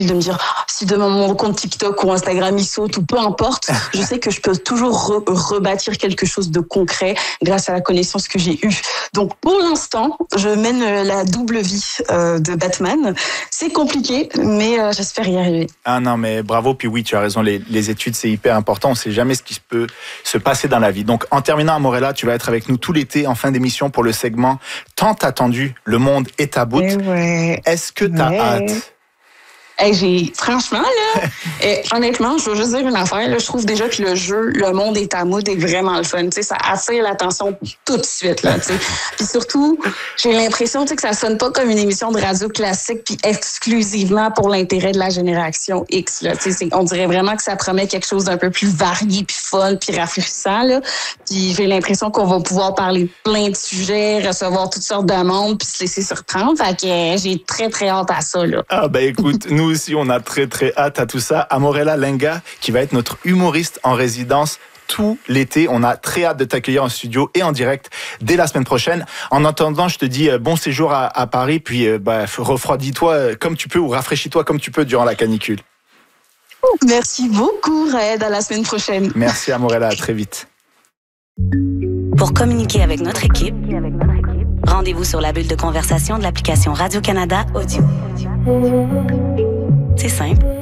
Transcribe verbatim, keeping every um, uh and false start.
de me dire oh, si demain mon compte TikTok ou Instagram il saute ou peu importe, je sais que je peux toujours re- rebâtir quelque chose de concret grâce à la connaissance que j'ai eue. Donc pour l'instant, je mène la double vie euh, de Batman. C'est compliqué, mais euh, j'espère y arriver. Ah non, mais bravo. Puis oui, tu as raison, les, les études, c'est hyper important. On ne sait jamais ce qui peut se passer dans la vie. Donc en terminant, Amorella, tu vas être avec nous tout l'été en fin d'émission pour le segment tant attendu, Le Monde est à bout. Ouais. Est-ce que tu as ouais. hâte? Hey, j'ai franchement là, eh, honnêtement, je veux juste dire une affaire. Là, je trouve déjà que le jeu, Le Monde est à mood est vraiment le fun. Tu sais, ça attire l'attention tout de suite là. Tu sais, puis surtout, j'ai l'impression tu sais que ça sonne pas comme une émission de radio classique puis exclusivement pour l'intérêt de la génération X. Là, tu sais, on dirait vraiment que ça promet quelque chose d'un peu plus varié puis fun puis rafraîchissant là. Puis j'ai l'impression qu'on va pouvoir parler de plein de sujets, recevoir toutes sortes de monde puis se laisser surprendre. Fait que euh, j'ai très très hâte à ça là. Ah ben écoute, nous aussi, on a très très hâte à tout ça. Amorella Lenga, qui va être notre humoriste en résidence tout l'été. On a très hâte de t'accueillir en studio et en direct dès la semaine prochaine. En attendant, je te dis bon séjour à, à Paris, puis euh, bah, refroidis-toi comme tu peux ou rafraîchis-toi comme tu peux durant la canicule. Merci beaucoup, Red. À la semaine prochaine. Merci, Amorella. À très vite. Pour communiquer avec notre équipe, rendez-vous sur la bulle de conversation de l'application Radio-Canada Audio. C'est simple.